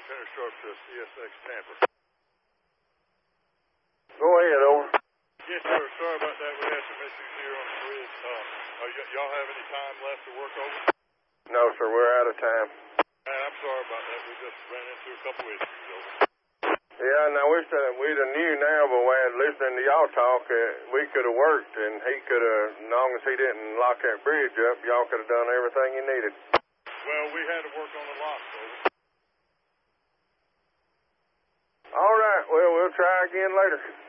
Lieutenant Sharp to CSX Tampa. Go ahead, over. Yes, sir. Sorry about that. We had some issues here on the bridge. Y'all have any time left to work over? No, sir, we're out of time. I'm sorry about that. We just ran into a couple issues over. Yeah, and I wish that we'd have knew now, but when listening to y'all talk, we could have worked, and he could have, as long as he didn't lock that bridge up, y'all could have done everything you needed. Well, we had to work on the locks, over. All right, well, we'll try again later.